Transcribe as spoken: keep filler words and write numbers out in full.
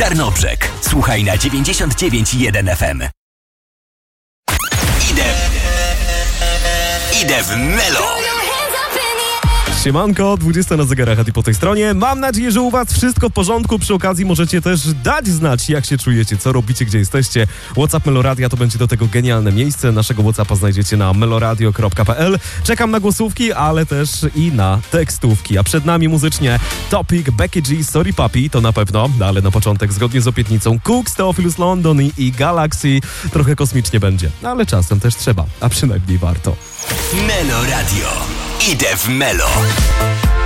Tarnobrzeg. Słuchaj na dziewięćdziesiąt dziewięć i jeden F M. Idę... Idę w Melo. Siemanko, dwudziesta na zegarach, a ty po tej stronie. Mam nadzieję, że u was wszystko w porządku. Przy okazji możecie też dać znać, jak się czujecie, co robicie, gdzie jesteście. WhatsApp Meloradia to będzie do tego genialne miejsce. Naszego WhatsAppa znajdziecie na meloradio kropka p l. Czekam na głosówki, ale też i na tekstówki. A przed nami muzycznie Topic, Becky G, Sorry Papi, to na pewno, ale na początek zgodnie z obietnicą Cooks, Theophilus London i, i Galaxy. Trochę kosmicznie będzie, ale czasem też trzeba, a przynajmniej warto. Meloradio. Idę w Melo.